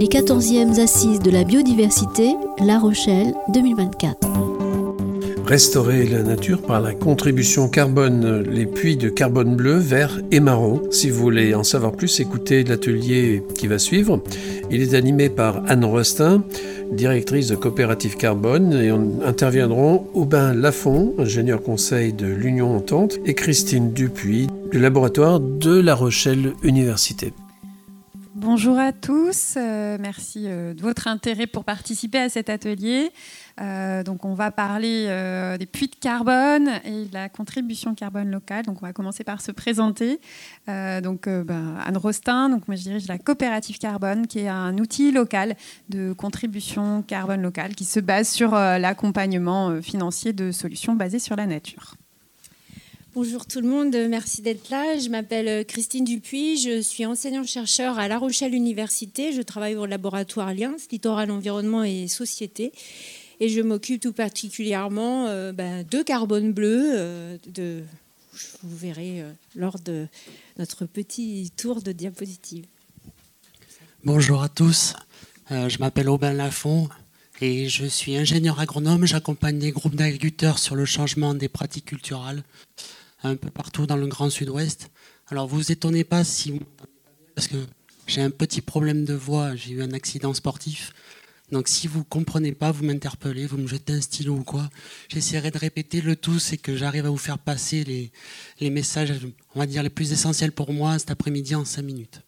les 14e Assises de la biodiversité, La Rochelle 2024. Restaurer la nature par la contribution carbone, les puits de carbone bleu, vert et marron. Si vous voulez en savoir plus, écoutez l'atelier qui va suivre. Il est animé par Anne Rostin, directrice de Coopérative Carbone, et interviendront Aubin Lafont, ingénieur conseil de l'Union Entente, et Christine Dupuis, du laboratoire de La Rochelle Université. Bonjour à tous, merci de votre intérêt pour participer à cet atelier. Donc on va parler des puits de carbone et de la contribution carbone locale. Donc on va commencer par se présenter. Anne Rostin, donc moi je dirige la Coopérative Carbone, qui est un outil local de contribution carbone locale qui se base sur l'accompagnement financier de solutions basées sur la nature. Bonjour tout le monde, merci d'être là. Je m'appelle Christine Dupuis, je suis enseignante-chercheur à La Rochelle Université. Je travaille au laboratoire Liens, Littoral, Environnement et Société. Et je m'occupe tout particulièrement de carbone bleu. Vous verrez lors de notre petit tour de diapositive. Bonjour à tous, je m'appelle Aubin Lafont et je suis ingénieur agronome. J'accompagne des groupes d'agriculteurs sur le changement des pratiques culturales un peu partout dans le Grand Sud-Ouest. Alors vous vous étonnez pas si vous m'entendez pas bien, parce que j'ai un petit problème de voix, j'ai eu un accident sportif. Donc si vous ne comprenez pas, vous m'interpellez, vous me jetez un stylo ou quoi. J'essaierai de répéter. Le tout, c'est que j'arrive à vous faire passer les messages, on va dire, les plus essentiels pour moi cet après-midi en 5 minutes.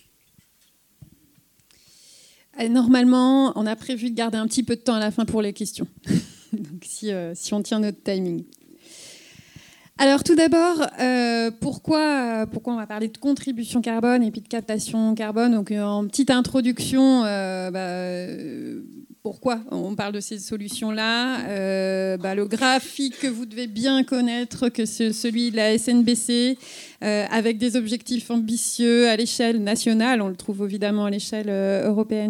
Normalement, on a prévu de garder un petit peu de temps à la fin pour les questions. Donc si on tient notre timing. Alors tout d'abord, pourquoi on va parler de contribution carbone et puis de captation carbone. Donc en petite introduction, pourquoi on parle de ces solutions-là. Le graphique que vous devez bien connaître, que c'est celui de la SNBC, avec des objectifs ambitieux à l'échelle nationale, on le trouve évidemment à l'échelle européenne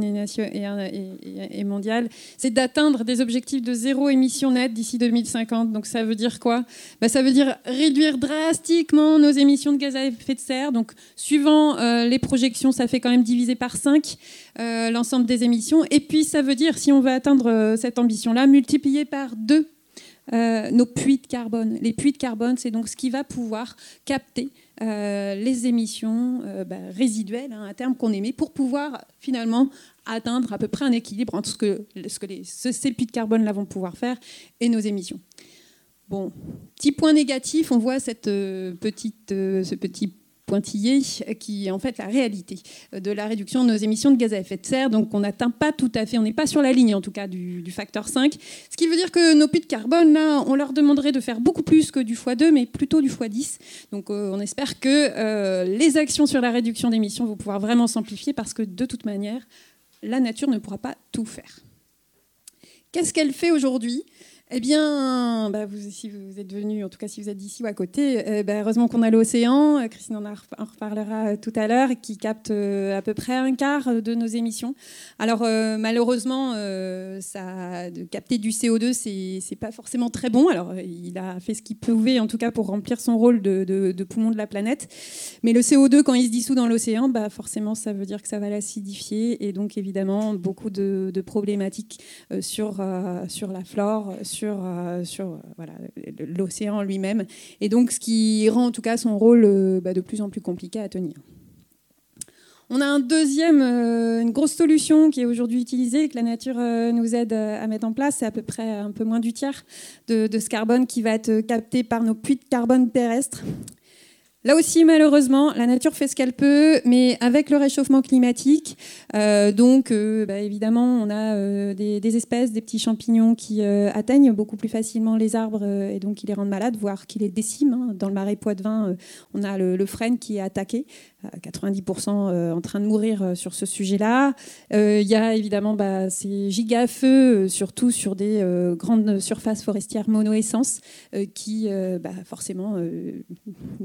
et mondiale, c'est d'atteindre des objectifs de zéro émission nette d'ici 2050. Donc ça veut dire quoi ? Ça veut dire réduire drastiquement nos émissions de gaz à effet de serre. Donc suivant les projections, ça fait quand même diviser par 5 l'ensemble des émissions. Et puis ça veut dire, si on veut atteindre cette ambition-là, multiplier par 2 nos puits de carbone. Les puits de carbone, c'est donc ce qui va pouvoir capter les émissions résiduelles à terme qu'on émet pour pouvoir finalement atteindre à peu près un équilibre entre ce que ces puits de carbone là vont pouvoir faire et nos émissions. Bon, petit point négatif, on voit ce petit pointillé qui est en fait la réalité de la réduction de nos émissions de gaz à effet de serre. Donc on n'atteint pas tout à fait, on n'est pas sur la ligne en tout cas du facteur 5. Ce qui veut dire que nos puits de carbone, là, on leur demanderait de faire beaucoup plus que du x2, mais plutôt du x10. Donc on espère que les actions sur la réduction d'émissions vont pouvoir vraiment s'amplifier parce que de toute manière, la nature ne pourra pas tout faire. Qu'est-ce qu'elle fait aujourd'hui ? Eh bien, si vous êtes venus, en tout cas si vous êtes d'ici ou à côté, heureusement qu'on a l'océan, Christine en reparlera tout à l'heure, qui capte à peu près un quart de nos émissions. Alors malheureusement, de capter du CO2, c'est pas forcément très bon. Alors il a fait ce qu'il pouvait, en tout cas pour remplir son rôle de poumon de la planète. Mais le CO2, quand il se dissout dans l'océan, forcément ça veut dire que ça va l'acidifier, et donc évidemment beaucoup de problématiques sur la flore, sur l'océan lui-même, et donc ce qui rend en tout cas son rôle de plus en plus compliqué à tenir. On a une grosse solution qui est aujourd'hui utilisée, que la nature nous aide à mettre en place. C'est à peu près un peu moins du tiers de ce carbone qui va être capté par nos puits de carbone terrestres. Là aussi, malheureusement, la nature fait ce qu'elle peut, mais avec le réchauffement climatique, évidemment, on a des espèces, des petits champignons qui atteignent beaucoup plus facilement les arbres et donc qui les rendent malades, voire qui les déciment. Dans le marais Poitevin, on a le frêne qui est attaqué, 90% en train de mourir sur ce sujet-là. Il y a évidemment ces giga-feux, surtout sur des grandes surfaces forestières monoessences, qui forcément, finalement,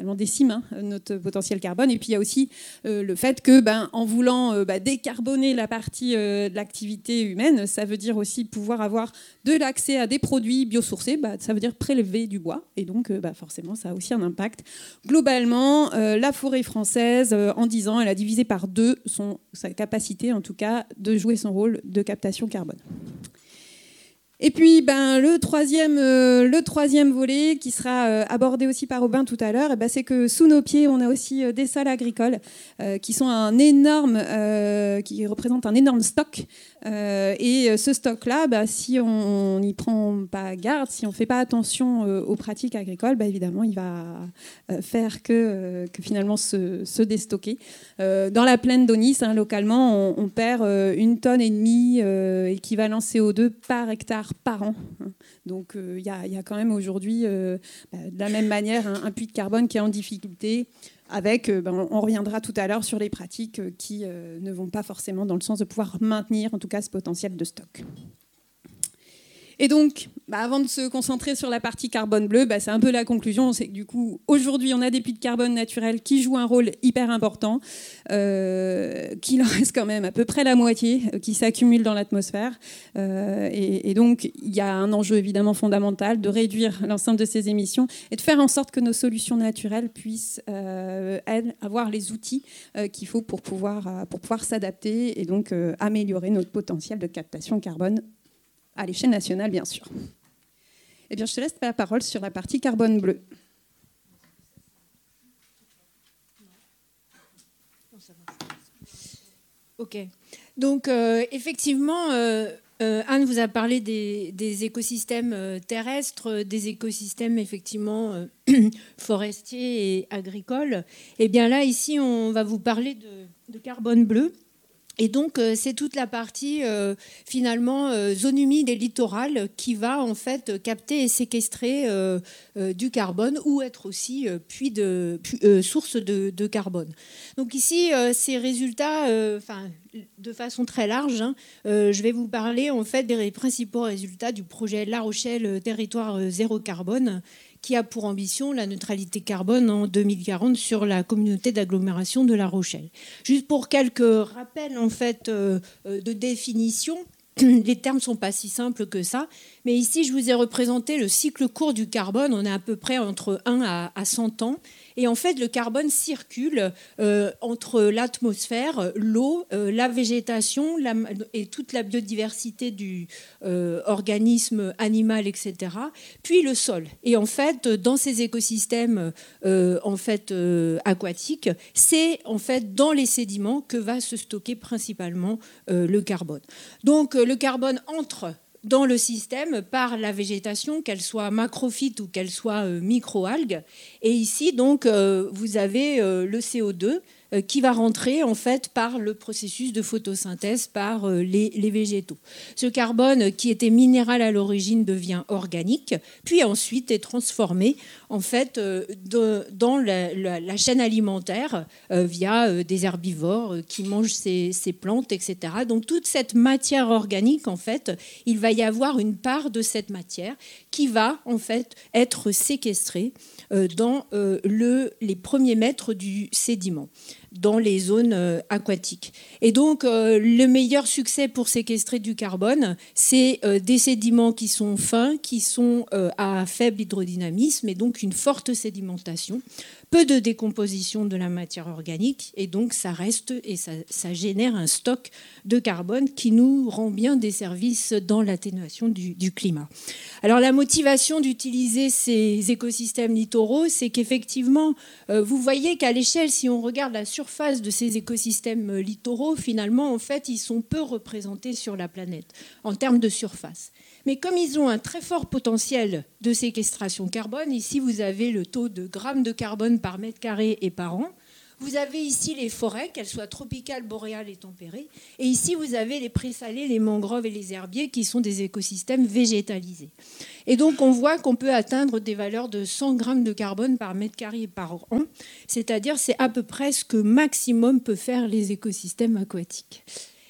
finalement décime notre potentiel carbone. Et puis il y a aussi le fait que, en voulant décarboner la partie de l'activité humaine, ça veut dire aussi pouvoir avoir de l'accès à des produits biosourcés. Ça veut dire prélever du bois. Et donc, forcément, ça a aussi un impact. Globalement, la forêt française, en 10 ans, elle a divisé par 2 sa capacité, en tout cas, de jouer son rôle de captation carbone. Et puis, le troisième volet qui sera abordé aussi par Aubin tout à l'heure, c'est que sous nos pieds, on a aussi des sols agricoles qui sont qui représentent un énorme stock. Et ce stock-là, si on n'y prend pas garde, si on ne fait pas attention aux pratiques agricoles, évidemment, il va faire que finalement se déstocker. Dans la plaine d'Aunis, localement, on perd 1,5 tonne équivalent CO2 par hectare par an. Donc il y a quand même aujourd'hui, de la même manière, un puits de carbone qui est en difficulté. Avec, on reviendra tout à l'heure sur les pratiques qui ne vont pas forcément dans le sens de pouvoir maintenir en tout cas ce potentiel de stock. Et donc, avant de se concentrer sur la partie carbone bleu, c'est un peu la conclusion. C'est que du coup, aujourd'hui, on a des puits de carbone naturels qui jouent un rôle hyper important, qu'il en reste quand même à peu près la moitié qui s'accumulent dans l'atmosphère. Et donc, il y a un enjeu évidemment fondamental de réduire l'ensemble de ces émissions et de faire en sorte que nos solutions naturelles puissent, elles, avoir les outils qu'il faut pour pouvoir s'adapter et donc améliorer notre potentiel de captation carbone à l'échelle nationale, bien sûr. Eh bien, je te laisse la parole sur la partie carbone bleu. Ok. Donc, effectivement, Anne vous a parlé des écosystèmes terrestres, des écosystèmes, effectivement, forestiers et agricoles. Eh bien là, ici, on va vous parler de carbone bleu. Et donc, c'est toute la partie, finalement, zone humide et littorale qui va, en fait, capter et séquestrer du carbone ou être aussi source de carbone. Donc ici, ces résultats, de façon très large, je vais vous parler, en fait, des principaux résultats du projet La Rochelle Territoire Zéro Carbone, qui a pour ambition la neutralité carbone en 2040 sur la communauté d'agglomération de La Rochelle. Juste pour quelques rappels en fait, de définition, les termes ne sont pas si simples que ça, mais ici je vous ai représenté le cycle court du carbone, on est à peu près entre 1 à 100 ans, et en fait le carbone circule entre l'atmosphère, l'eau, la végétation et toute la biodiversité du organisme animal, etc., puis le sol. Et en fait dans ces écosystèmes aquatiques, c'est en fait dans les sédiments que va se stocker principalement le carbone. Donc le carbone entre dans le système par la végétation, qu'elle soit macrophyte ou qu'elle soit microalgue. Et ici, donc, vous avez le CO2 qui va rentrer en fait par le processus de photosynthèse par les végétaux. Ce carbone qui était minéral à l'origine devient organique, puis ensuite est transformé en fait dans la chaîne alimentaire via des herbivores qui mangent ces plantes, etc. Donc toute cette matière organique, en fait, il va y avoir une part de cette matière qui va en fait être séquestrée dans les premiers mètres du sédiment, dans les zones aquatiques. Et donc, le meilleur succès pour séquestrer du carbone, c'est des sédiments qui sont fins, qui sont à faible hydrodynamisme, et donc une forte sédimentation, peu de décomposition de la matière organique, et donc ça reste et ça génère un stock de carbone qui nous rend bien des services dans l'atténuation du climat. Alors la motivation d'utiliser ces écosystèmes littoraux, c'est qu'effectivement, vous voyez qu'à l'échelle, si on regarde la surface de ces écosystèmes littoraux, finalement, en fait, ils sont peu représentés sur la planète en termes de surface. Mais comme ils ont un très fort potentiel de séquestration carbone, ici vous avez le taux de grammes de carbone par mètre carré et par an. Vous avez ici les forêts, qu'elles soient tropicales, boréales et tempérées. Et ici, vous avez les présalés, les mangroves et les herbiers qui sont des écosystèmes végétalisés. Et donc, on voit qu'on peut atteindre des valeurs de 100 grammes de carbone par mètre carré et par an. C'est-à-dire, c'est à peu près ce que maximum peut faire les écosystèmes aquatiques.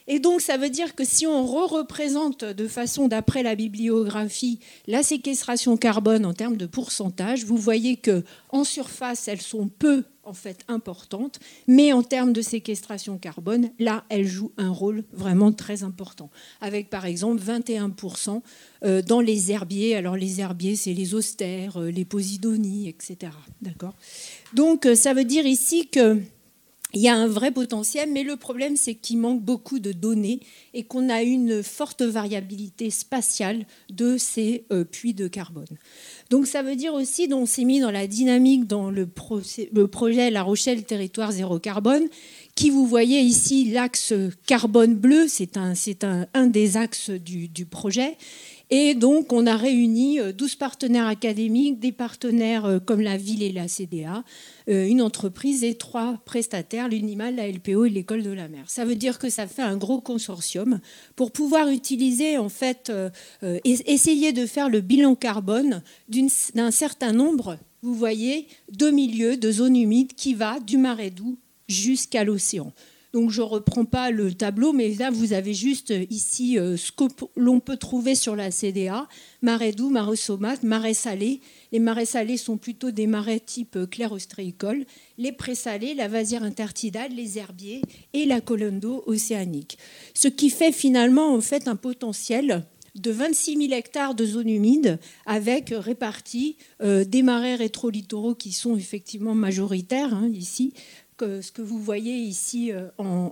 Et donc, ça veut dire que si on représente de façon, d'après la bibliographie, la séquestration carbone en termes de pourcentage, vous voyez qu'en surface, elles sont peu en fait importantes, mais en termes de séquestration carbone, là, elles jouent un rôle vraiment très important, avec par exemple 21% dans les herbiers. Alors les herbiers, c'est les austères, les posidonies, etc. D'accord ? Donc, ça veut dire ici que il y a un vrai potentiel, mais le problème, c'est qu'il manque beaucoup de données et qu'on a une forte variabilité spatiale de ces puits de carbone. Donc ça veut dire aussi, on s'est mis dans la dynamique dans le projet La Rochelle Territoire Zéro Carbone, qui, vous voyez ici, l'axe carbone bleu, c'est un des axes du projet. Et donc, on a réuni 12 partenaires académiques, des partenaires comme la ville et la CDA, une entreprise et 3 prestataires, l'UNIMAL, la LPO et l'École de la mer. Ça veut dire que ça fait un gros consortium pour pouvoir utiliser, en fait, essayer de faire le bilan carbone d'un certain nombre, vous voyez, de milieux, de zones humides qui va du marais doux jusqu'à l'océan. Donc je ne reprends pas le tableau, mais là vous avez juste ici ce que l'on peut trouver sur la CDA, marais doux, marais saumâtre, marais salés. Les marais salés sont plutôt des marais type clair-ostréicole, les présalés, la vasière intertidale, les herbiers et la colonne d'eau océanique. Ce qui fait finalement en fait un potentiel de 26 000 hectares de zones humides avec répartis des marais rétrolittoraux qui sont effectivement majoritaires ici, ce que vous voyez ici en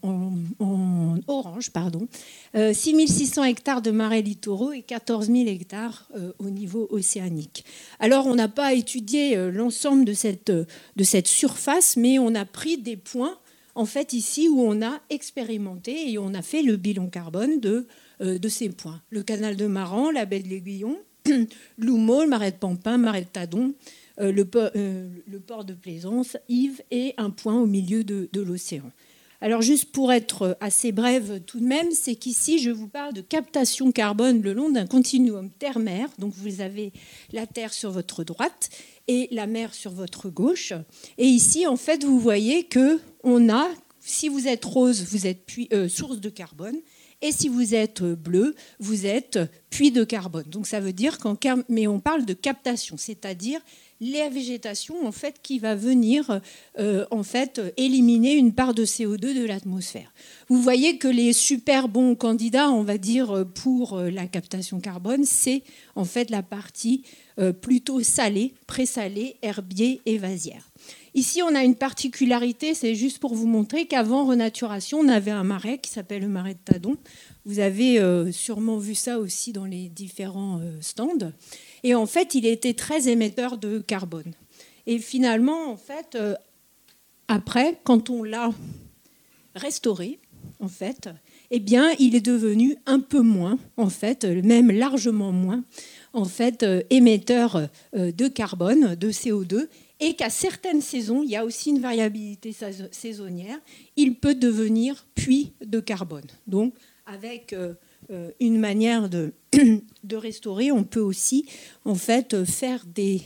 orange, 6 600 hectares de marais littoraux et 14 000 hectares au niveau océanique. Alors, on n'a pas étudié l'ensemble de cette surface, mais on a pris des points, en fait, ici, où on a expérimenté et on a fait le bilan carbone de ces points. Le canal de Maran, la baie de l'Aiguillon, L'Houmeau, le marais de Pampin, marais de Tadon, le port de Plaisance, Yves et un point au milieu de l'océan. Alors juste pour être assez brève tout de même, c'est qu'ici je vous parle de captation carbone le long d'un continuum terre-mer. Donc vous avez la terre sur votre droite et la mer sur votre gauche. Et ici en fait vous voyez que on a, si vous êtes rose, vous êtes source de carbone. Et si vous êtes bleu, vous êtes puits de carbone. Donc ça veut dire mais on parle de captation, c'est-à-dire la végétation en fait qui va venir en fait éliminer une part de CO2 de l'atmosphère. Vous voyez que les super bons candidats, on va dire pour la captation carbone, c'est en fait la partie plutôt salée, présalée, herbier et vasière. Ici, on a une particularité, c'est juste pour vous montrer qu'avant renaturation, on avait un marais qui s'appelle le marais de Tadon. Vous avez sûrement vu ça aussi dans les différents stands. Et en fait, il était très émetteur de carbone. Et finalement, en fait, après, quand on l'a restauré, en fait, eh bien, il est devenu un peu moins, en fait, même largement moins, en fait, émetteur de carbone, de CO2, et qu'à certaines saisons, il y a aussi une variabilité saisonnière, il peut devenir puits de carbone. Donc, avec une manière de restaurer, on peut aussi en fait faire des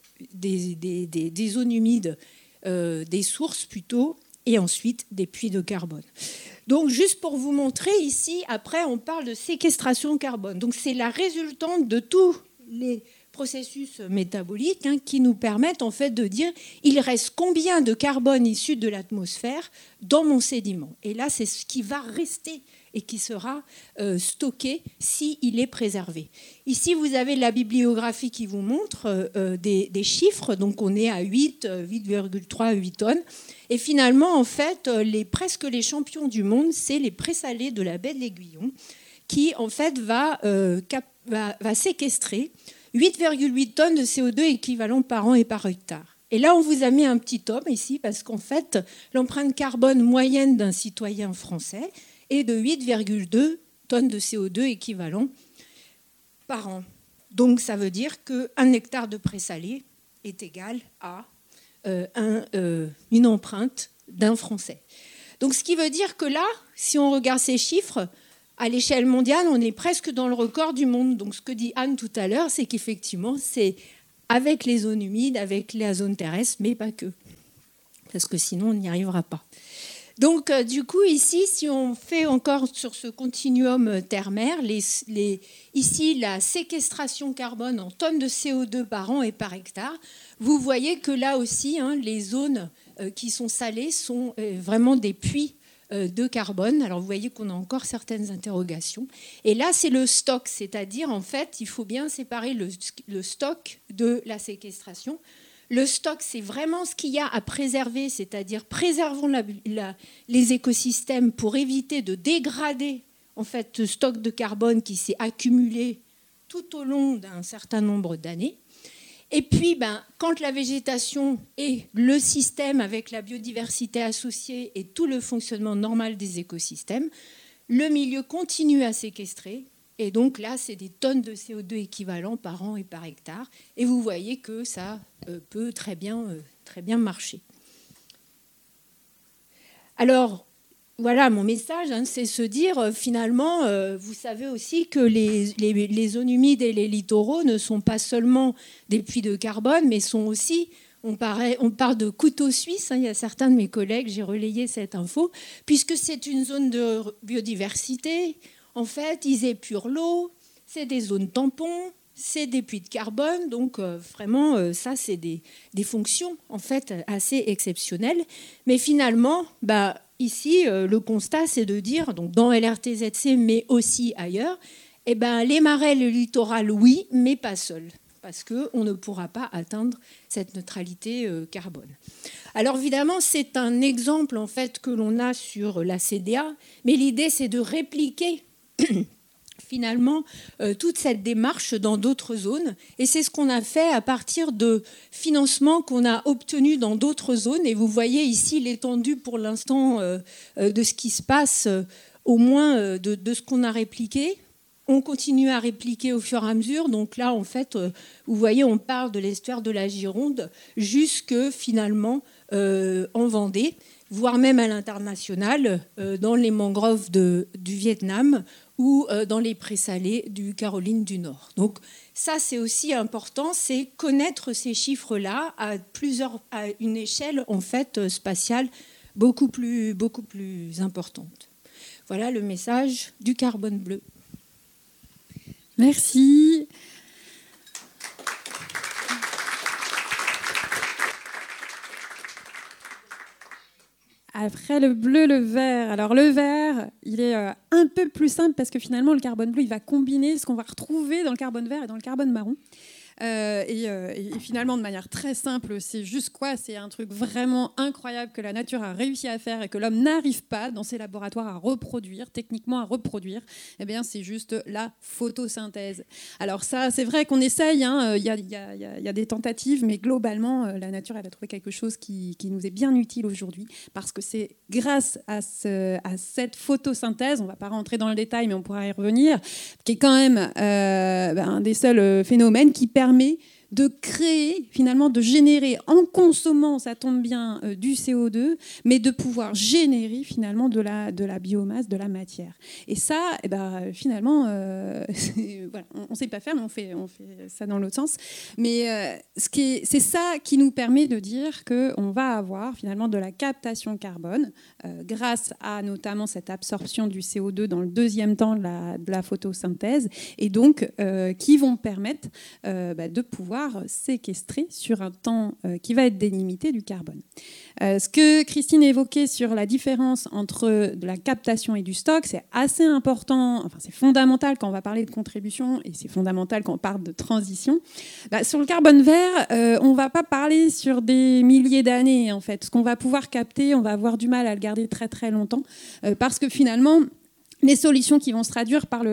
zones humides, des sources plutôt, et ensuite des puits de carbone. Donc juste pour vous montrer ici, après on parle de séquestration carbone. Donc c'est la résultante de tous les processus métaboliques qui nous permettent en fait de dire il reste combien de carbone issu de l'atmosphère dans mon sédiment. Et là c'est ce qui va rester et qui sera stocké s'il est préservé. Ici, vous avez la bibliographie qui vous montre des chiffres. Donc, on est à 8,3 8 tonnes. Et finalement, en fait, presque les champions du monde, c'est les présalés de la baie de l'Aiguillon qui, en fait, va séquestrer 8,8 tonnes de CO2 équivalent par an et par hectare. Et là, on vous a mis un petit homme ici parce qu'en fait, l'empreinte carbone moyenne d'un citoyen français est de 8,2 tonnes de CO2 équivalent par an. Donc, ça veut dire qu'un hectare de présalé est égal à une empreinte d'un Français. Donc, ce qui veut dire que là, si on regarde ces chiffres, à l'échelle mondiale, on est presque dans le record du monde. Donc, ce que dit Anne tout à l'heure, c'est qu'effectivement, c'est avec les zones humides, avec la zone terrestre, mais pas que. Parce que sinon, on n'y arrivera pas. Donc, du coup, ici, si on fait encore sur ce continuum terre-mer, ici, la séquestration carbone en tonnes de CO2 par an et par hectare, vous voyez que là aussi, les zones qui sont salées sont vraiment des puits de carbone. Alors, vous voyez qu'on a encore certaines interrogations. Et là, c'est le stock, c'est-à-dire, en fait, il faut bien séparer le stock de la séquestration. Le stock, c'est vraiment ce qu'il y a à préserver, c'est-à-dire préservons les écosystèmes pour éviter de dégrader en fait, ce stock de carbone qui s'est accumulé tout au long d'un certain nombre d'années. Et puis, quand la végétation et le système avec la biodiversité associée et tout le fonctionnement normal des écosystèmes, le milieu continue à séquestrer. Et donc là, c'est des tonnes de CO2 équivalents par an et par hectare. Et vous voyez que ça peut très bien marcher. Alors, voilà, mon message, c'est se dire, finalement, vous savez aussi que les zones humides et les littoraux ne sont pas seulement des puits de carbone, mais sont aussi, on parle de couteau suisse, il y a certains de mes collègues, j'ai relayé cette info, puisque c'est une zone de biodiversité. En fait, ils épurent l'eau, c'est des zones tampons, c'est des puits de carbone. Donc, vraiment, ça, c'est des fonctions, en fait, assez exceptionnelles. Mais finalement, ici, le constat, c'est de dire, donc dans LRTZC, mais aussi ailleurs, les marais, le littoral, oui, mais pas seuls, parce qu'on ne pourra pas atteindre cette neutralité carbone. Alors, évidemment, c'est un exemple, en fait, que l'on a sur la CDA, mais l'idée, c'est de répliquer finalement toute cette démarche dans d'autres zones. Et c'est ce qu'on a fait à partir de financements qu'on a obtenus dans d'autres zones. Et vous voyez ici l'étendue pour l'instant de ce qui se passe, au moins de ce qu'on a répliqué. On continue à répliquer au fur et à mesure. Donc là, en fait, vous voyez, on parle de l'estuaire de la Gironde jusque finalement en Vendée, voire même à l'international, dans les mangroves du Vietnam ou dans les présalés du Caroline du Nord. Donc ça, c'est aussi important, c'est connaître ces chiffres-là à une échelle en fait spatiale beaucoup plus importante. Voilà le message du carbone bleu. Merci. Après le bleu, le vert. Alors le vert, il est un peu plus simple parce que finalement le carbone bleu, il va combiner ce qu'on va retrouver dans le carbone vert et dans le carbone marron. Et finalement, de manière très simple, c'est juste quoi ? C'est un truc vraiment incroyable que la nature a réussi à faire et que l'homme n'arrive pas dans ses laboratoires à reproduire, techniquement à reproduire. Eh bien, c'est juste la photosynthèse. Alors ça, c'est vrai qu'on essaye, il y a des tentatives, mais globalement, la nature, elle a trouvé quelque chose qui nous est bien utile aujourd'hui, parce que c'est grâce à cette photosynthèse, on ne va pas rentrer dans le détail, mais on pourra y revenir, qui est quand même un des seuls phénomènes qui permet de créer, finalement, de générer, en consommant, ça tombe bien, du CO2, mais de pouvoir générer, finalement, de la biomasse, de la matière. Et ça, finalement, voilà, on ne sait pas faire, mais on fait ça dans l'autre sens. Mais c'est ça qui nous permet de dire qu'on va avoir, finalement, de la captation carbone, grâce à, notamment, cette absorption du CO2 dans le deuxième temps de la photosynthèse, et donc, qui vont permettre de pouvoir séquestrer sur un temps qui va être délimité du carbone. Ce que Christine évoquait sur la différence entre de la captation et du stock, c'est assez important, enfin c'est fondamental quand on va parler de contribution et c'est fondamental quand on parle de transition. Sur le carbone vert, on ne va pas parler sur des milliers d'années en fait. Ce qu'on va pouvoir capter, on va avoir du mal à le garder très très longtemps parce que finalement, les solutions qui vont se traduire par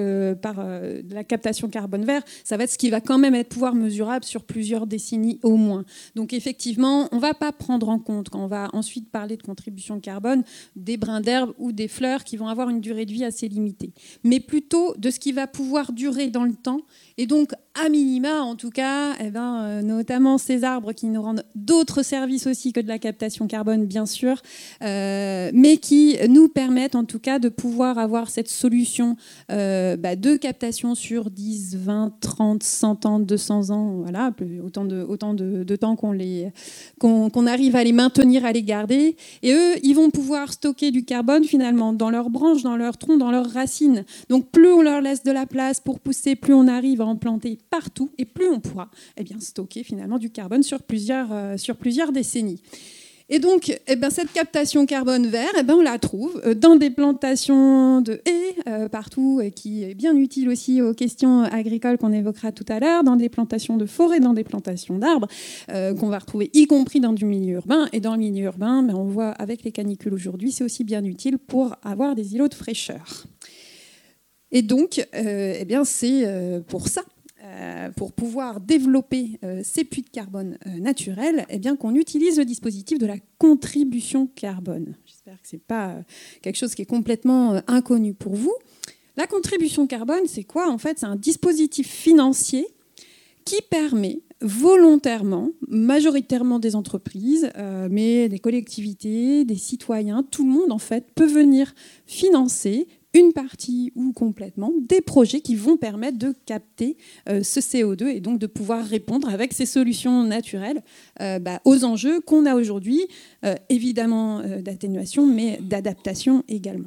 de la captation carbone vert, ça va être ce qui va quand même être pouvoir mesurable sur plusieurs décennies au moins. Donc effectivement, on ne va pas prendre en compte, quand on va ensuite parler de contribution carbone, des brins d'herbe ou des fleurs qui vont avoir une durée de vie assez limitée, mais plutôt de ce qui va pouvoir durer dans le temps. Et donc, à minima, en tout cas, notamment ces arbres qui nous rendent d'autres services aussi que de la captation carbone, bien sûr, mais qui nous permettent en tout cas de pouvoir avoir cette solution de captation sur 10, 20, 30, 100 ans, 200 ans, voilà, autant de temps qu'on arrive à les maintenir, à les garder. Et eux, ils vont pouvoir stocker du carbone finalement dans leurs branches, dans leurs troncs, dans leurs racines. Donc plus on leur laisse de la place pour pousser, plus on arrive à en planter partout et plus on pourra stocker finalement du carbone sur plusieurs décennies. Et donc, cette captation carbone vert, on la trouve dans des plantations de haies partout, et qui est bien utile aussi aux questions agricoles qu'on évoquera tout à l'heure, dans des plantations de forêts, dans des plantations d'arbres, qu'on va retrouver y compris dans du milieu urbain. Et dans le milieu urbain, on voit avec les canicules aujourd'hui, c'est aussi bien utile pour avoir des îlots de fraîcheur. Et donc, c'est pour ça, pour pouvoir développer ces puits de carbone naturels, qu'on utilise le dispositif de la contribution carbone. J'espère que ce n'est pas quelque chose qui est complètement inconnu pour vous. La contribution carbone, c'est quoi? En fait, c'est un dispositif financier qui permet volontairement, majoritairement des entreprises, mais des collectivités, des citoyens, tout le monde en fait peut venir financer une partie ou complètement des projets qui vont permettre de capter ce CO2 et donc de pouvoir répondre avec ces solutions naturelles aux enjeux qu'on a aujourd'hui, évidemment d'atténuation, mais d'adaptation également.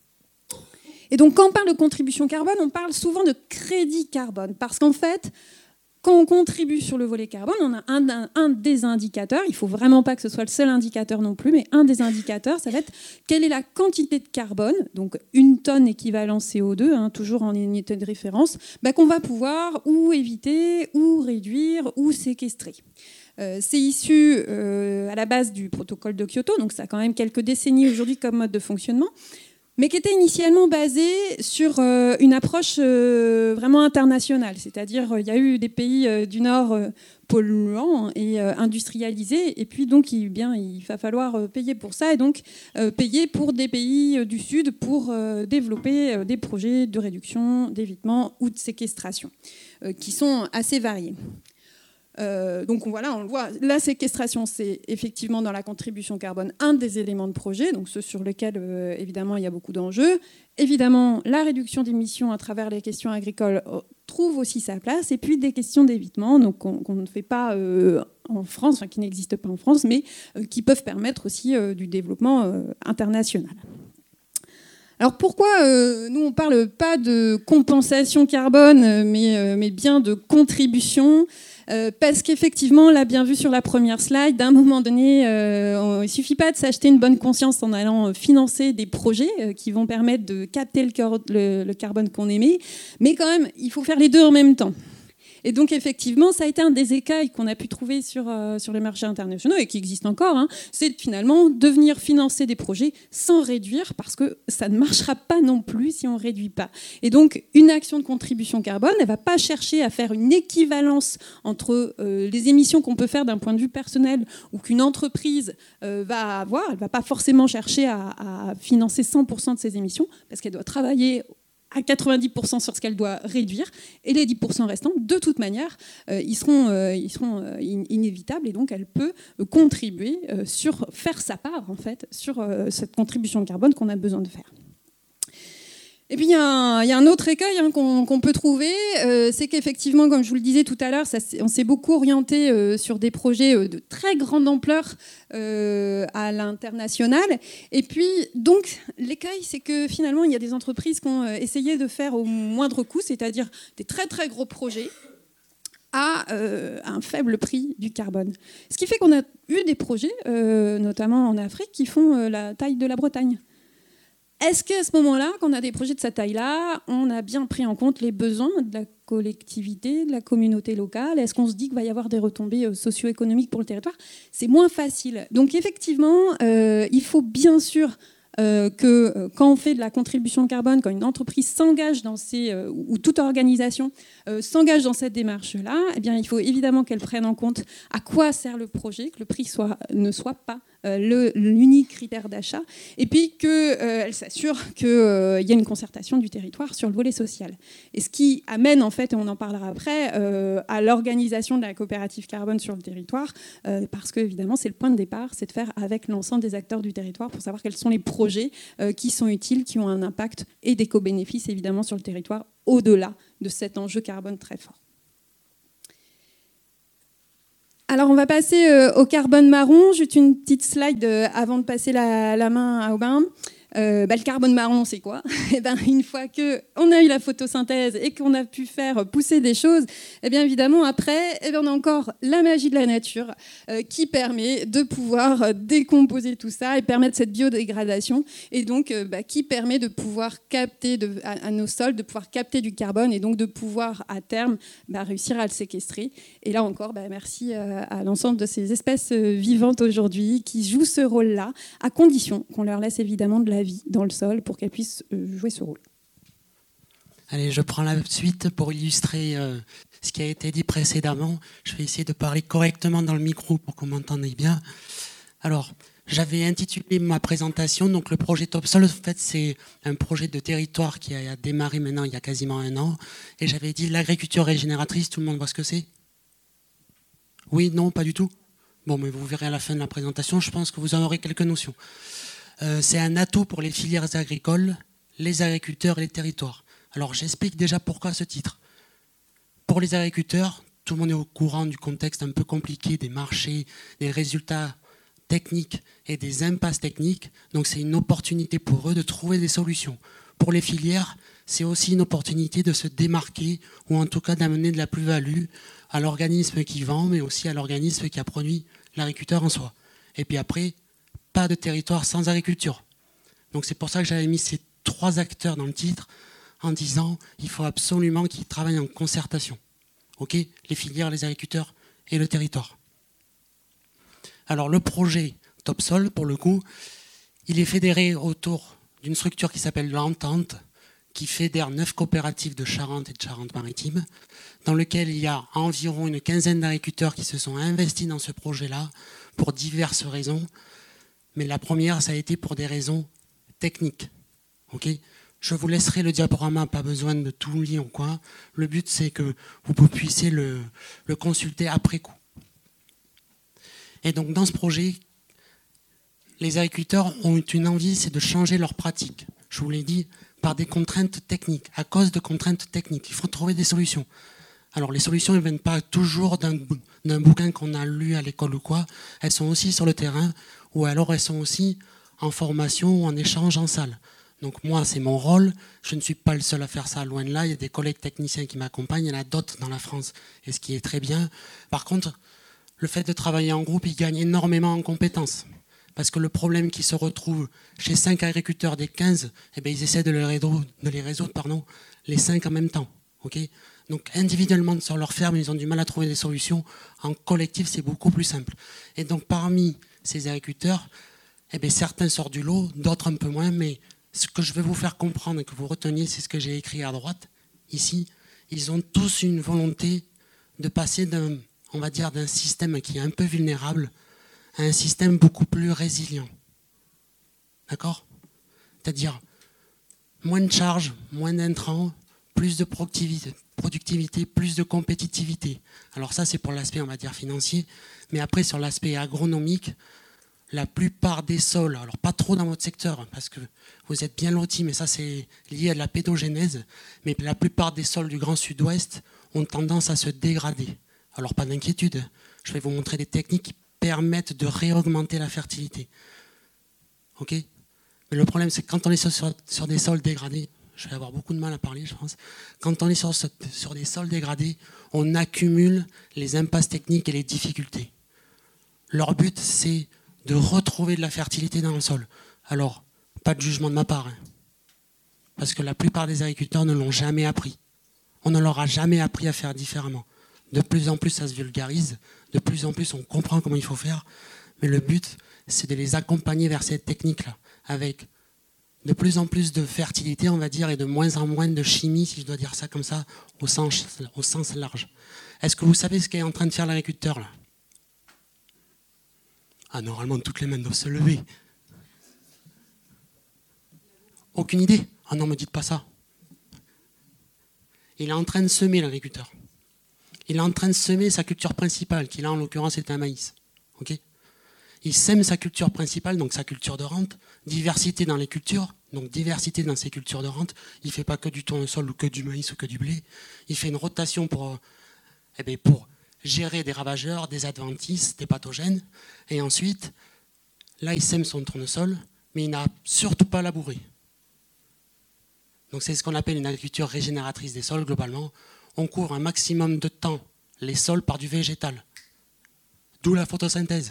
Et donc quand on parle de contribution carbone, on parle souvent de crédit carbone, parce qu'en fait, quand on contribue sur le volet carbone, on a un des indicateurs, il ne faut vraiment pas que ce soit le seul indicateur non plus, mais un des indicateurs, ça va être quelle est la quantité de carbone, donc une tonne équivalent CO2, toujours en unité de référence, qu'on va pouvoir ou éviter, ou réduire, ou séquestrer. C'est issu à la base du protocole de Kyoto, donc ça a quand même quelques décennies aujourd'hui comme mode de fonctionnement, mais qui était initialement basé sur une approche vraiment internationale. C'est-à-dire il y a eu des pays du Nord polluants et industrialisés, et puis donc il va falloir payer pour ça, et donc payer pour des pays du Sud pour développer des projets de réduction, d'évitement ou de séquestration, qui sont assez variés. Donc voilà, on le voit, la séquestration, c'est effectivement dans la contribution carbone un des éléments de projet, donc ceux sur lesquels évidemment il y a beaucoup d'enjeux. Évidemment, la réduction d'émissions à travers les questions agricoles trouve aussi sa place, et puis des questions d'évitement, donc qu'on ne fait pas en France, qui n'existent pas en France, mais qui peuvent permettre aussi du développement international. Alors pourquoi nous on ne parle pas de compensation carbone, mais bien de contribution? Parce qu'effectivement, on l'a bien vu sur la première slide, d'un moment donné, il ne suffit pas de s'acheter une bonne conscience en allant financer des projets qui vont permettre de capter le carbone qu'on émet, mais quand même, il faut faire les deux en même temps. Et donc, effectivement, ça a été un des écueils qu'on a pu trouver sur les marchés internationaux et qui existe encore, c'est finalement de venir financer des projets sans réduire, parce que ça ne marchera pas non plus si on ne réduit pas. Et donc, une action de contribution carbone, elle ne va pas chercher à faire une équivalence entre les émissions qu'on peut faire d'un point de vue personnel ou qu'une entreprise va avoir. Elle ne va pas forcément chercher à financer 100% de ses émissions, parce qu'elle doit travailler à 90% sur ce qu'elle doit réduire, et les 10% restants, de toute manière, ils seront inévitables, et donc elle peut contribuer faire sa part, en fait, sur cette contribution carbone qu'on a besoin de faire. Et puis il y a un autre écueil qu'on peut trouver, c'est qu'effectivement, comme je vous le disais tout à l'heure, on s'est beaucoup orienté sur des projets de très grande ampleur à l'international. Et puis donc l'écueil, c'est que finalement il y a des entreprises qui ont essayé de faire au moindre coût, c'est-à-dire des très très gros projets à un faible prix du carbone. Ce qui fait qu'on a eu des projets, notamment en Afrique, qui font la taille de la Bretagne. Est-ce qu'à ce moment-là, quand on a des projets de cette taille-là, on a bien pris en compte les besoins de la collectivité, de la communauté locale? Est-ce qu'on se dit qu'il va y avoir des retombées socio-économiques pour le territoire? C'est moins facile. Donc effectivement, il faut bien sûr que quand on fait de la contribution carbone, quand une entreprise s'engage dans ou toute organisation s'engage dans cette démarche-là, eh bien, il faut évidemment qu'elle prenne en compte à quoi sert le projet, que le prix ne soit pas l'unique critère d'achat, et puis qu'elle s'assure qu'il y a une concertation du territoire sur le volet social. Et ce qui amène, en fait, et on en parlera après, à l'organisation de la coopérative carbone sur le territoire, parce que, évidemment, c'est le point de départ, c'est de faire avec l'ensemble des acteurs du territoire pour savoir quels sont les projets qui sont utiles, qui ont un impact et des co-bénéfices, évidemment, sur le territoire, au-delà de cet enjeu carbone très fort. Alors, on va passer au carbone marron. Juste une petite slide avant de passer la main à Aubin. Le carbone marron, c'est quoi ? Une fois qu'on a eu la photosynthèse et qu'on a pu faire pousser des choses, évidemment, après, on a encore la magie de la nature qui permet de pouvoir décomposer tout ça et permettre cette biodégradation, et donc qui permet de pouvoir capter à nos sols, de pouvoir capter du carbone et donc de pouvoir, à terme, réussir à le séquestrer. Et là encore, merci à l'ensemble de ces espèces vivantes aujourd'hui qui jouent ce rôle-là, à condition qu'on leur laisse évidemment de la vie dans le sol pour qu'elles puissent jouer ce rôle. Allez, je prends la suite pour illustrer ce qui a été dit précédemment. Je vais essayer de parler correctement dans le micro pour qu'on m'entende bien. Alors, j'avais intitulé ma présentation, donc le projet Topsol, en fait, c'est un projet de territoire qui a démarré maintenant il y a quasiment 1 an. Et j'avais dit l'agriculture régénératrice, tout le monde voit ce que c'est ? Oui, non, pas du tout ? Bon, mais vous verrez à la fin de la présentation, je pense que vous en aurez quelques notions. C'est un atout pour les filières agricoles, les agriculteurs et les territoires. Alors j'explique déjà pourquoi ce titre. Pour les agriculteurs, tout le monde est au courant du contexte un peu compliqué des marchés, des résultats techniques et des impasses techniques. Donc c'est une opportunité pour eux de trouver des solutions. Pour les filières, c'est aussi une opportunité de se démarquer ou en tout cas d'amener de la plus-value à l'organisme qui vend, mais aussi à l'organisme qui a produit l'agriculteur en soi. Et puis après, pas de territoire sans agriculture. Donc c'est pour ça que j'avais mis ces 3 acteurs dans le titre en disant qu'il faut absolument qu'ils travaillent en concertation. Okay ? Les filières, les agriculteurs et le territoire. Alors le projet Topsol, pour le coup, il est fédéré autour d'une structure qui s'appelle l'Entente, qui fédère 9 coopératives de Charente et de Charente-Maritime, dans lequel il y a environ une 15aine d'agriculteurs qui se sont investis dans ce projet-là pour diverses raisons. Mais la première, ça a été pour des raisons techniques. Okay ? Je vous laisserai le diaporama, pas besoin de tout lire ou quoi. Le but, c'est que vous puissiez le consulter après coup. Et donc, dans ce projet, les agriculteurs ont une envie, c'est de changer leurs pratiques. Je vous l'ai dit, par des contraintes techniques, à cause de contraintes techniques. Il faut trouver des solutions. Alors, les solutions ne viennent pas toujours d'un bouquin qu'on a lu à l'école ou quoi. Elles sont aussi sur le terrain, ou alors elles sont aussi en formation ou en échange en salle. Donc moi, c'est mon rôle. Je ne suis pas le seul à faire ça, loin de là. Il y a des collègues techniciens qui m'accompagnent. Il y en a d'autres dans la France, et ce qui est très bien. Par contre, le fait de travailler en groupe, il gagne énormément en compétences. Parce que le problème qui se retrouve chez 5 agriculteurs des 15, ils essaient de les résoudre, les 5 en même temps. Okay ? Donc individuellement sur leur ferme, ils ont du mal à trouver des solutions. En collectif, c'est beaucoup plus simple. Et donc parmi ces agriculteurs, certains sortent du lot, d'autres un peu moins, mais ce que je vais vous faire comprendre et que vous reteniez, c'est ce que j'ai écrit à droite, ici. Ils ont tous une volonté de passer d'un système qui est un peu vulnérable à un système beaucoup plus résilient. D'accord ? C'est-à-dire moins de charges, moins d'intrants, plus de productivité, plus de compétitivité. Alors ça, c'est pour l'aspect, financier. Mais après, sur l'aspect agronomique, la plupart des sols, alors pas trop dans votre secteur, parce que vous êtes bien lotis, mais ça, c'est lié à la pédogénèse, mais la plupart des sols du Grand Sud-Ouest ont tendance à se dégrader. Alors pas d'inquiétude, je vais vous montrer des techniques qui permettent de réaugmenter la fertilité. Ok ? Mais le problème, c'est que quand on est sur des sols dégradés, je vais avoir beaucoup de mal à parler, je pense. Quand on est sur des sols dégradés, on accumule les impasses techniques et les difficultés. Leur but, c'est de retrouver de la fertilité dans le sol. Alors, pas de jugement de ma part, parce que la plupart des agriculteurs ne l'ont jamais appris. On ne leur a jamais appris à faire différemment. De plus en plus, ça se vulgarise. De plus en plus, on comprend comment il faut faire. Mais le but, c'est de les accompagner vers cette technique-là, avec de plus en plus de fertilité, on va dire, et de moins en moins de chimie, si je dois dire ça comme ça, au sens large. Est-ce que vous savez ce qu'est en train de faire l'agriculteur, là ? Ah, normalement, toutes les mains doivent se lever. Aucune idée? Ah non, me dites pas ça. Il est en train de semer, l'agriculteur. Il est en train de semer sa culture principale, qui là, en l'occurrence, est un maïs. Okay, il sème sa culture principale, donc sa culture de rente, diversité dans les cultures, donc diversité dans ses cultures de rente. Il ne fait pas que du tournesol ou que du maïs ou que du blé. Il fait une rotation pour gérer des ravageurs, des adventices, des pathogènes. Et ensuite, là, il sème son tournesol, mais il n'a surtout pas labouré. Donc c'est ce qu'on appelle une agriculture régénératrice des sols, globalement. On couvre un maximum de temps les sols par du végétal. D'où la photosynthèse.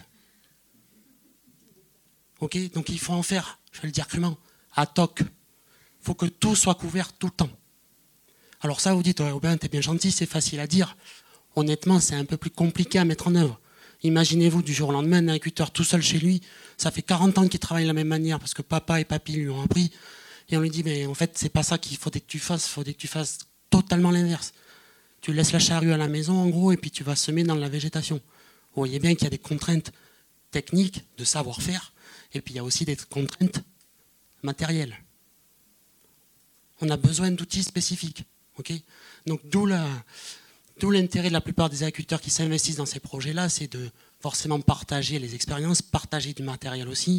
Okay, donc il faut en faire, je vais le dire crûment, à toc. Il faut que tout soit couvert tout le temps. Alors ça, vous dites, ouais, Aubin, t'es bien gentil, c'est facile à dire. Honnêtement, c'est un peu plus compliqué à mettre en œuvre. Imaginez-vous du jour au lendemain, un agriculteur tout seul chez lui, ça fait 40 ans qu'il travaille de la même manière parce que papa et papy lui ont appris. Et on lui dit, mais en fait, c'est pas ça qu'il faudrait que tu fasses, il faudrait que tu fasses totalement l'inverse. Tu laisses la charrue à la maison, en gros, et puis tu vas semer dans la végétation. Vous voyez bien qu'il y a des contraintes techniques, de savoir-faire, et puis il y a aussi des contraintes matérielles. On a besoin d'outils spécifiques. Okay, donc d'où l'intérêt de la plupart des agriculteurs qui s'investissent dans ces projets-là, c'est de forcément partager les expériences, partager du matériel aussi,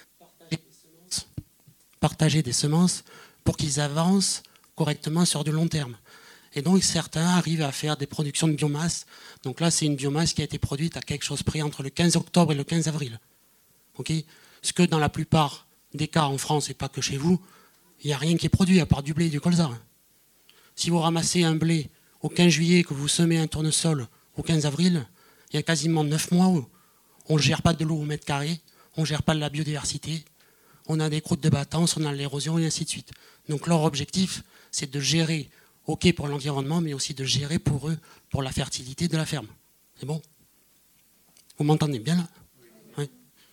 partager des semences pour qu'ils avancent correctement sur du long terme. Et donc certains arrivent à faire des productions de biomasse. Donc là, c'est une biomasse qui a été produite à quelque chose près entre le 15 octobre et le 15 avril. Okay, ce que dans la plupart des cas en France, et pas que chez vous, il n'y a rien qui est produit à part du blé et du colza. Si vous ramassez un blé au 15 juillet, que vous semez un tournesol au 15 avril, il y a quasiment 9 mois où on ne gère pas de l'eau au mètre carré, on ne gère pas de la biodiversité, on a des croûtes de battance, on a l'érosion et ainsi de suite. Donc leur objectif, c'est de gérer, ok pour l'environnement, mais aussi de gérer pour eux, pour la fertilité de la ferme. C'est bon? Vous m'entendez bien là? Oui.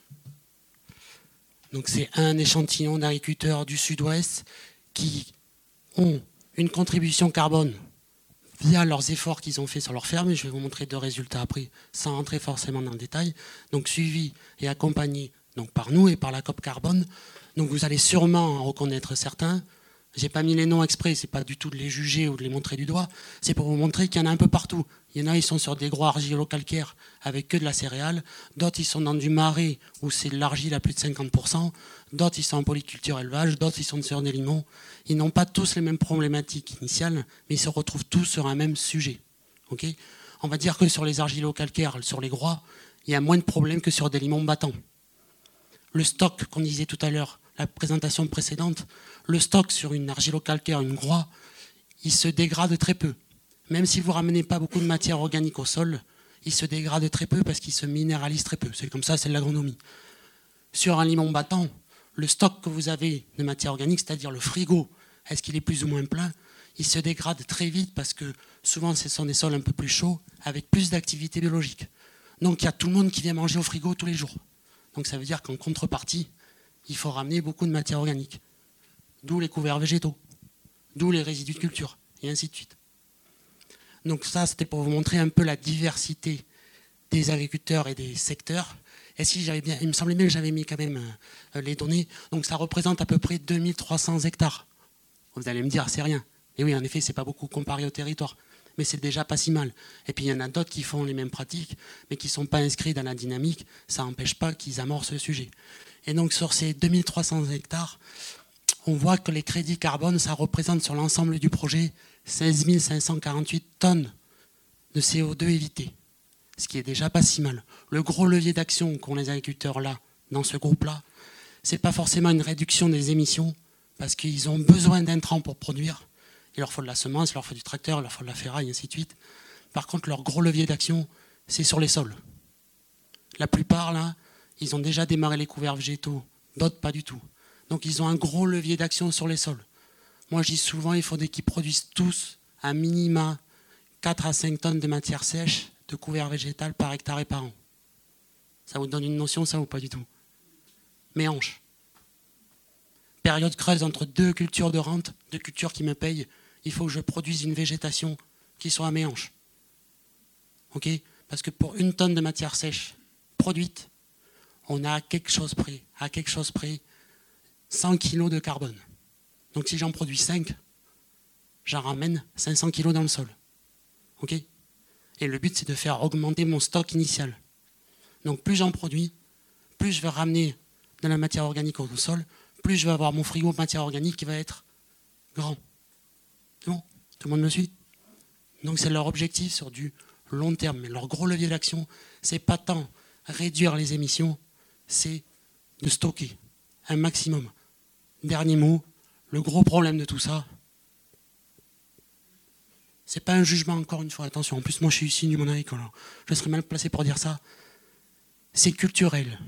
Donc c'est un échantillon d'agriculteurs du sud-ouest qui ont une contribution carbone via leurs efforts qu'ils ont fait sur leur ferme. Et je vais vous montrer 2 résultats après, sans rentrer forcément dans le détail. Donc suivi et accompagné donc, par nous et par la COP Carbone. Donc vous allez sûrement en reconnaître certains. Je n'ai pas mis les noms exprès, ce n'est pas du tout de les juger ou de les montrer du doigt. C'est pour vous montrer qu'il y en a un peu partout. Il y en a, ils sont sur des gros argilo-calcaires avec que de la céréale. D'autres, ils sont dans du marais où c'est de l'argile à plus de 50%. D'autres, ils sont en polyculture élevage. D'autres, ils sont sur des limons. Ils n'ont pas tous les mêmes problématiques initiales, mais ils se retrouvent tous sur un même sujet. Okay, on va dire que sur les argilo-calcaires, sur les groix, il y a moins de problèmes que sur des limons battants. Le stock qu'on disait tout à l'heure, la présentation précédente, le stock sur une argilo-calcaire, une groix, il se dégrade très peu. Même si vous ne ramenez pas beaucoup de matière organique au sol, il se dégrade très peu parce qu'il se minéralise très peu. C'est comme ça, c'est de l'agronomie. Sur un limon battant, le stock que vous avez de matière organique, c'est-à-dire le frigo, est-ce qu'il est plus ou moins plein? Il se dégrade très vite parce que souvent ce sont des sols un peu plus chauds avec plus d'activité biologique. Donc il y a tout le monde qui vient manger au frigo tous les jours. Donc ça veut dire qu'en contrepartie, il faut ramener beaucoup de matière organique. D'où les couverts végétaux, d'où les résidus de culture, et ainsi de suite. Donc ça, c'était pour vous montrer un peu la diversité des agriculteurs et des secteurs. Et si j'avais bien, il me semblait bien que j'avais mis quand même les données. Donc ça représente à peu près 2300 hectares. Vous allez me dire, c'est rien. Et oui, en effet, c'est pas beaucoup comparé au territoire. Mais c'est déjà pas si mal. Et puis il y en a d'autres qui font les mêmes pratiques, mais qui ne sont pas inscrits dans la dynamique. Ça n'empêche pas qu'ils amorcent le sujet. Et donc sur ces 2300 hectares, on voit que les crédits carbone, ça représente sur l'ensemble du projet 16 548 tonnes de CO2 évitées. Ce qui est déjà pas si mal. Le gros levier d'action qu'ont les agriculteurs là, dans ce groupe-là, c'est pas forcément une réduction des émissions, parce qu'ils ont besoin d'intrants pour produire. Il leur faut de la semence, il leur faut du tracteur, il leur faut de la ferraille, et ainsi de suite. Par contre, leur gros levier d'action, c'est sur les sols. La plupart, là, ils ont déjà démarré les couverts végétaux, d'autres pas du tout. Donc ils ont un gros levier d'action sur les sols. Moi, je dis souvent, il faudrait qu'ils produisent tous un minima 4 à 5 tonnes de matière sèche de couvert végétal par hectare et par an. Ça vous donne une notion, ça, ou pas du tout? Méhanche. Période creuse entre 2 cultures de rente, 2 cultures qui me payent, il faut que je produise une végétation qui soit à méhanche. Okay, parce que pour 1 tonne de matière sèche produite, on a à quelque chose près, 100 kg de carbone. Donc si j'en produis 5, j'en ramène 500 kg dans le sol. Ok ? Et le but, c'est de faire augmenter mon stock initial. Donc plus j'en produis, plus je vais ramener de la matière organique au sol, plus je vais avoir mon frigo de matière organique qui va être grand. C'est bon ? Tout le monde me suit ? Donc c'est leur objectif sur du long terme. Mais leur gros levier d'action, c'est pas tant réduire les émissions, c'est de stocker un maximum. Dernier mot, le gros problème de tout ça, c'est pas un jugement, encore une fois, attention, en plus moi je suis issu du monde agricole, je serais mal placé pour dire ça, c'est culturel.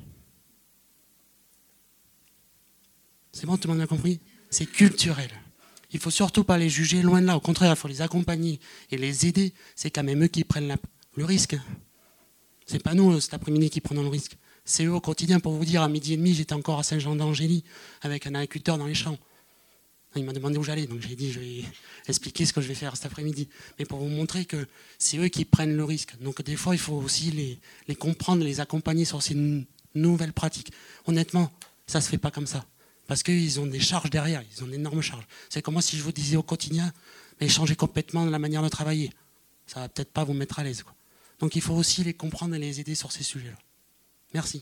C'est bon, tout le monde a compris ? C'est culturel. Il ne faut surtout pas les juger, loin de là, au contraire, il faut les accompagner et les aider, c'est quand même eux qui prennent le risque. C'est pas nous cet après-midi qui prenons le risque, c'est eux au quotidien. Pour vous dire, à 12h30, j'étais encore à Saint-Jean-d'Angély avec un agriculteur dans les champs. Il m'a demandé où j'allais, donc j'ai dit je vais expliquer ce que je vais faire cet après-midi. Mais pour vous montrer que c'est eux qui prennent le risque. Donc des fois, il faut aussi les comprendre, les accompagner sur ces nouvelles pratiques. Honnêtement, ça ne se fait pas comme ça. Parce qu'ils ont des charges derrière, ils ont d'énormes charges. C'est comme moi si je vous disais au quotidien, mais changez complètement la manière de travailler. Ça ne va peut-être pas vous mettre à l'aise, quoi. Donc il faut aussi les comprendre et les aider sur ces sujets-là. Merci.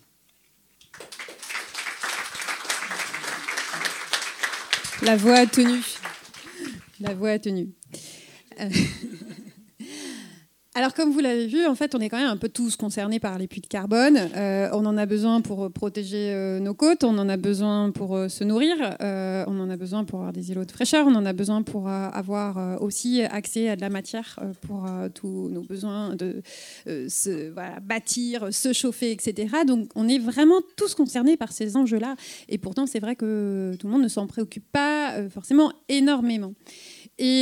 La voix a tenu. La voix a tenu. Alors, comme vous l'avez vu, en fait, on est quand même un peu tous concernés par les puits de carbone. On en a besoin pour protéger nos côtes, on en a besoin pour se nourrir, on en a besoin pour avoir des îlots de fraîcheur, on en a besoin pour avoir aussi accès à de la matière pour tous nos besoins de bâtir, se chauffer, etc. Donc, on est vraiment tous concernés par ces enjeux-là. Et pourtant, c'est vrai que tout le monde ne s'en préoccupe pas forcément énormément. Et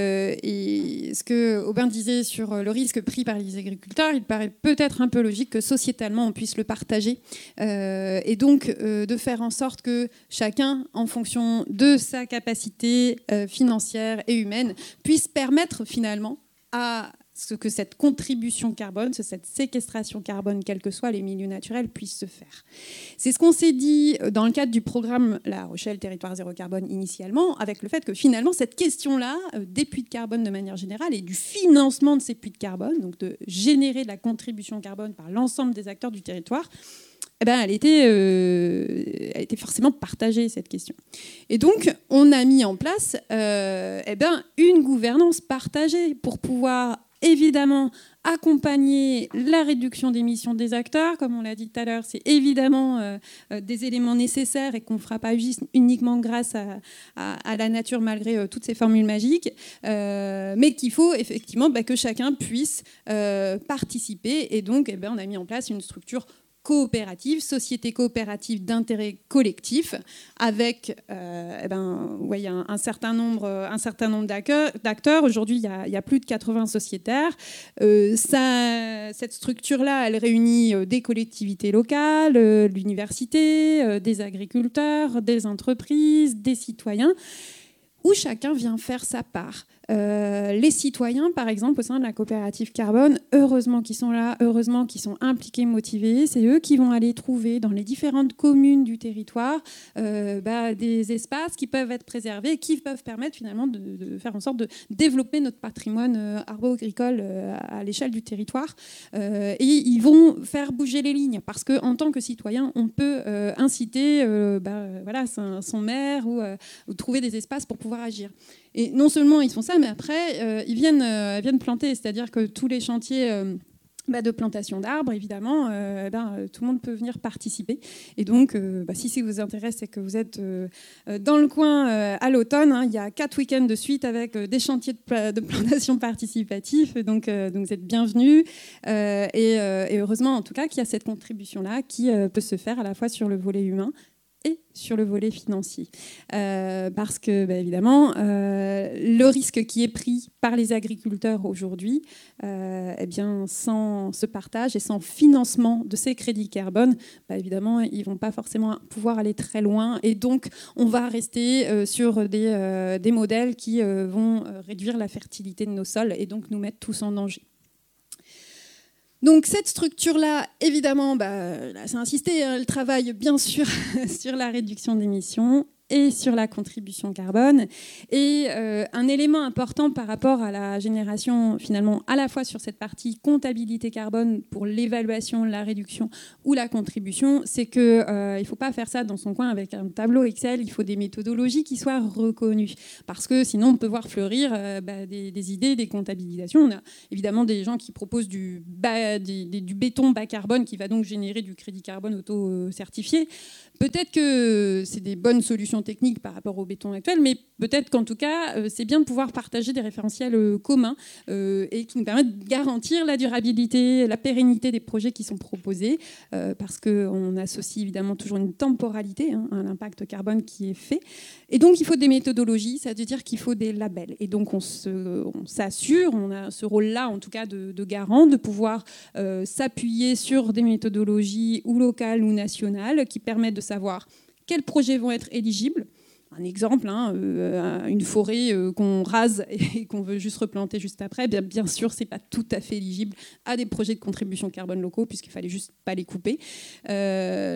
ce que Aubin disait sur le risque pris par les agriculteurs, il paraît peut-être un peu logique que sociétalement on puisse le partager et donc de faire en sorte que chacun, en fonction de sa capacité financière et humaine, puisse permettre finalement à ce que cette contribution carbone, cette séquestration carbone, quels que soient les milieux naturels, puisse se faire. C'est ce qu'on s'est dit dans le cadre du programme La Rochelle Territoire Zéro Carbone initialement, avec le fait que finalement cette question-là des puits de carbone de manière générale et du financement de ces puits de carbone, donc de générer de la contribution carbone par l'ensemble des acteurs du territoire, elle était forcément partagée, cette question. Et donc, on a mis en place une gouvernance partagée pour pouvoir évidemment accompagner la réduction d'émissions des acteurs. Comme on l'a dit tout à l'heure, c'est évidemment des éléments nécessaires et qu'on ne fera pas uniquement grâce à la nature malgré toutes ces formules magiques, mais qu'il faut effectivement que chacun puisse participer. Et donc, on a mis en place une structure coopérative, société coopérative d'intérêt collectif, avec un certain nombre d'acteurs. Aujourd'hui, il y a plus de 80 sociétaires. Cette structure-là, elle réunit des collectivités locales, l'université, des agriculteurs, des entreprises, des citoyens, où chacun vient faire sa part. Les citoyens, par exemple, au sein de la coopérative carbone, heureusement qu'ils sont là, heureusement qu'ils sont impliqués, motivés. C'est eux qui vont aller trouver dans les différentes communes du territoire des espaces qui peuvent être préservés et qui peuvent permettre finalement de faire en sorte de développer notre patrimoine arbro-agricole à l'échelle du territoire. Et ils vont faire bouger les lignes parce qu'en tant que citoyen, on peut inciter son maire ou trouver des espaces pour pouvoir agir. Et non seulement ils font ça, mais après, ils viennent planter. C'est-à-dire que tous les chantiers de plantation d'arbres, évidemment, tout le monde peut venir participer. Et donc, si ça vous intéresse et que vous êtes dans le coin à l'automne, il y a 4 week-ends de suite avec des chantiers de plantation participatifs. Donc vous êtes bienvenus. Et heureusement, en tout cas, qu'il y a cette contribution-là qui peut se faire à la fois sur le volet humain et sur le volet financier. Parce que, évidemment, le risque qui est pris par les agriculteurs aujourd'hui, sans ce partage et sans financement de ces crédits carbone, évidemment, ils ne vont pas forcément pouvoir aller très loin. Et donc, on va rester sur des modèles qui vont réduire la fertilité de nos sols et donc nous mettre tous en danger. Donc cette structure-là, évidemment, là, c'est insisté, hein, elle travaille bien sûr sur la réduction d'émissions et sur la contribution carbone. Et un élément important par rapport à la génération, finalement, à la fois sur cette partie comptabilité carbone pour l'évaluation, la réduction ou la contribution, c'est qu'il ne faut pas faire ça dans son coin avec un tableau Excel, il faut des méthodologies qui soient reconnues. Parce que sinon, on peut voir fleurir des idées, des comptabilisations. On a évidemment des gens qui proposent du béton bas carbone qui va donc générer du crédit carbone auto-certifié. Peut-être que c'est des bonnes solutions techniques par rapport au béton actuel, mais peut-être qu'en tout cas, c'est bien de pouvoir partager des référentiels communs et qui nous permettent de garantir la durabilité, la pérennité des projets qui sont proposés, parce qu'on associe évidemment toujours une temporalité à l'impact carbone qui est fait. Et donc, il faut des méthodologies, ça veut dire qu'il faut des labels. Et donc, on s'assure, on a ce rôle-là, en tout cas, de garant, de pouvoir s'appuyer sur des méthodologies ou locales ou nationales qui permettent de savoir quels projets vont être éligibles. Un exemple, une forêt qu'on rase et qu'on veut juste replanter juste après, bien sûr, ce n'est pas tout à fait éligible à des projets de contribution carbone locaux, puisqu'il ne fallait juste pas les couper. Ça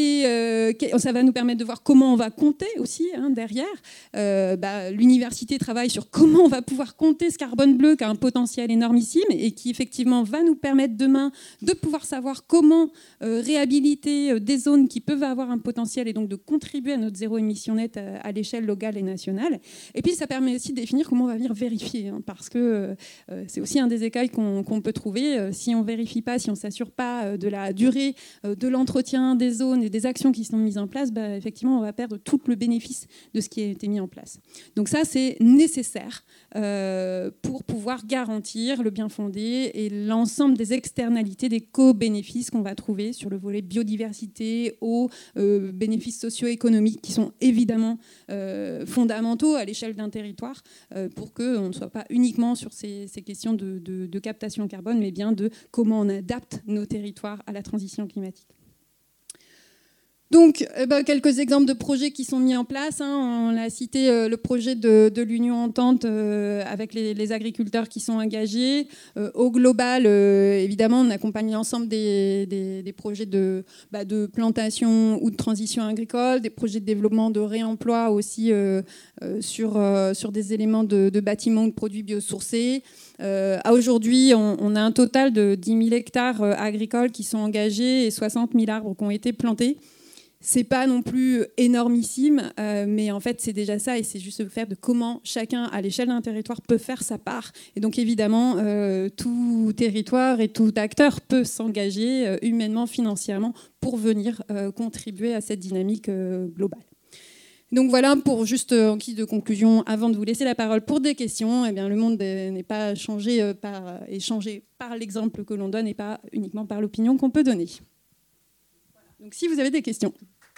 va nous permettre de voir comment on va compter aussi derrière. L'université travaille sur comment on va pouvoir compter ce carbone bleu qui a un potentiel énormissime et qui effectivement va nous permettre demain de pouvoir savoir comment réhabiliter des zones qui peuvent avoir un potentiel et donc de contribuer à notre zéro émission nette à l'échelle locale et nationale. Et puis, ça permet aussi de définir comment on va venir vérifier, parce que c'est aussi un des écueils qu'on peut trouver. Si on ne vérifie pas, si on ne s'assure pas de la durée de l'entretien des zones et des actions qui sont mises en place, effectivement, on va perdre tout le bénéfice de ce qui a été mis en place. Donc ça, c'est nécessaire pour pouvoir garantir le bien fondé et l'ensemble des externalités, des co-bénéfices qu'on va trouver sur le volet biodiversité, eau, bénéfices socio-économiques qui sont évidemment fondamentaux à l'échelle d'un territoire pour qu'on ne soit pas uniquement sur ces questions de captation carbone, mais bien de comment on adapte nos territoires à la transition climatique. Donc, quelques exemples de projets qui sont mis en place. On a cité le projet de l'Union Entente avec les agriculteurs qui sont engagés. Au global, évidemment, on accompagne l'ensemble des projets de plantation ou de transition agricole, des projets de développement de réemploi aussi sur des éléments de bâtiments ou de produits biosourcés. À aujourd'hui, on a un total de 10 000 hectares agricoles qui sont engagés et 60 000 arbres qui ont été plantés. C'est pas non plus énormissime, mais en fait c'est déjà ça et c'est juste le fait de comment chacun à l'échelle d'un territoire peut faire sa part. Et donc évidemment, tout territoire et tout acteur peut s'engager humainement, financièrement pour venir contribuer à cette dynamique globale. Donc voilà, pour juste en guise de conclusion, avant de vous laisser la parole pour des questions, le monde n'est pas changé par l'exemple que l'on donne et pas uniquement par l'opinion qu'on peut donner. Donc si vous avez des questions.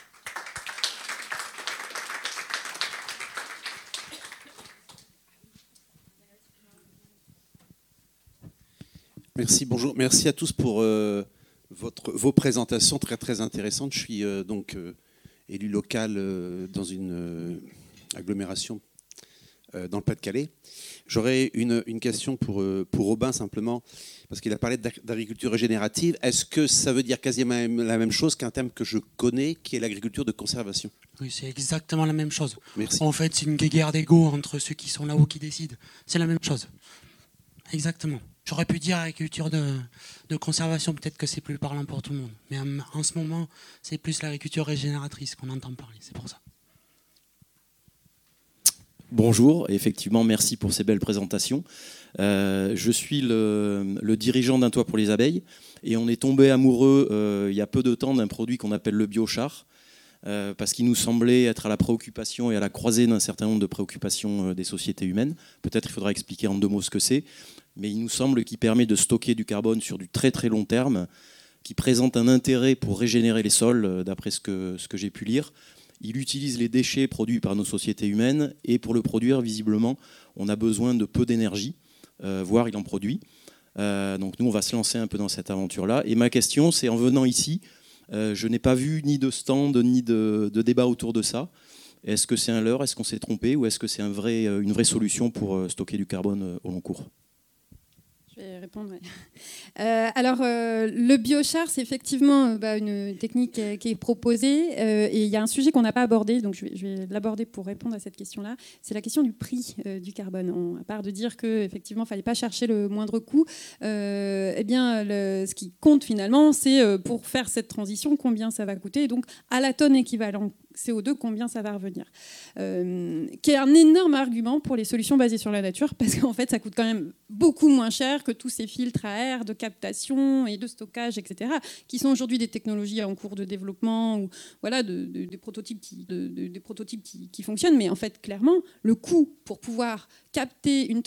Merci, bonjour. Merci à tous pour vos présentations très très intéressantes. Je suis élu local dans une agglomération dans le Pas-de-Calais. J'aurais une question pour Aubin simplement, parce qu'il a parlé d'agriculture régénérative. Est-ce que ça veut dire quasiment la même chose qu'un thème que je connais, qui est l'agriculture de conservation ? Oui, c'est exactement la même chose. Merci. En fait, c'est une guerre d'ego entre ceux qui sont là-haut qui décident. C'est la même chose. Exactement. J'aurais pu dire agriculture de conservation, peut-être que c'est plus parlant pour tout le monde. Mais en ce moment, c'est plus l'agriculture régénératrice qu'on entend parler. C'est pour ça. Bonjour, et effectivement, merci pour ces belles présentations. Je suis le dirigeant d'Un Toit pour les abeilles et on est tombé amoureux il y a peu de temps d'un produit qu'on appelle le biochar parce qu'il nous semblait être à la préoccupation et à la croisée d'un certain nombre de préoccupations des sociétés humaines. Peut-être il faudra expliquer en 2 mots ce que c'est, mais il nous semble qu'il permet de stocker du carbone sur du très très long terme, qui présente un intérêt pour régénérer les sols, d'après ce que j'ai pu lire. Il utilise les déchets produits par nos sociétés humaines et pour le produire, visiblement, on a besoin de peu d'énergie, voire il en produit. Donc nous, on va se lancer un peu dans cette aventure-là. Et ma question, c'est en venant ici, je n'ai pas vu ni de stand, ni de débat autour de ça. Est-ce que c'est un leurre ? Est-ce qu'on s'est trompé ? Ou est-ce que c'est une vraie solution pour stocker du carbone au long cours ? Je vais répondre. Ouais. Le biochar, c'est effectivement une technique qui est proposée. Et il y a un sujet qu'on n'a pas abordé, donc je vais l'aborder pour répondre à cette question-là. C'est la question du prix du carbone. À part de dire qu'effectivement, il ne fallait pas chercher le moindre coût, ce qui compte finalement, c'est pour faire cette transition, combien ça va coûter. Et donc, à la tonne équivalent CO2, combien ça va revenir. Qui est un énorme argument pour les solutions basées sur la nature, parce qu'en fait, ça coûte quand même beaucoup moins cher que tous ces filtres à air de captation et de stockage, etc., qui sont aujourd'hui des technologies en cours de développement, ou voilà, des prototypes qui fonctionnent. Mais en fait, clairement, le coût pour pouvoir capter une